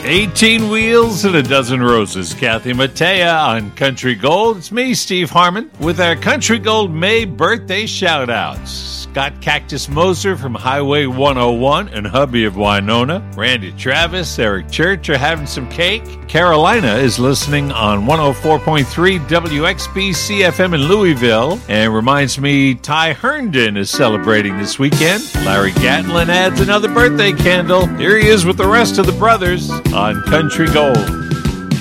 18 wheels and a dozen roses. Kathy Mattea on Country Gold. It's me, Steve Harmon, with our Country Gold May birthday shout-outs. Scott Cactus Moser from Highway 101 and hubby of Winona. Randy Travis, Eric Church are having some cake. Carolina is listening on 104.3 WXB CFM in Louisville and reminds me Ty Herndon is celebrating this weekend. Larry Gatlin adds another birthday candle. Here he is with the rest of the brothers on Country Gold.